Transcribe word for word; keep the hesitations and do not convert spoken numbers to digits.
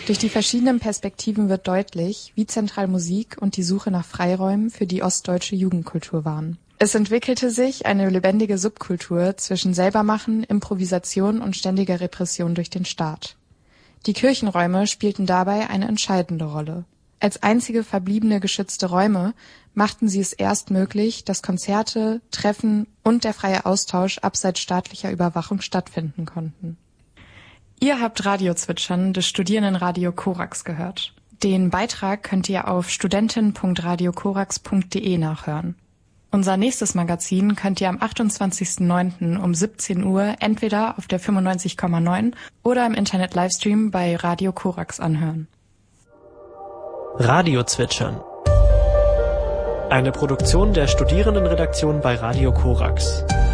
Durch die verschiedenen Perspektiven wird deutlich, wie zentral Musik und die Suche nach Freiräumen für die ostdeutsche Jugendkultur waren. Es entwickelte sich eine lebendige Subkultur zwischen Selbermachen, Improvisation und ständiger Repression durch den Staat. Die Kirchenräume spielten dabei eine entscheidende Rolle. Als einzige verbliebene geschützte Räume machten sie es erst möglich, dass Konzerte, Treffen und der freie Austausch abseits staatlicher Überwachung stattfinden konnten. Ihr habt Radiozwitschern des Studierendenradio Korax gehört. Den Beitrag könnt ihr auf studentin punkt radio korax punkt de nachhören. Unser nächstes Magazin könnt ihr am achtundzwanzigsten neunten um siebzehn Uhr entweder auf der fünfundneunzig Komma neun oder im Internet-Livestream bei Radio Korax anhören. Radiozwitschern. Eine Produktion der Studierendenredaktion bei Radio Korax.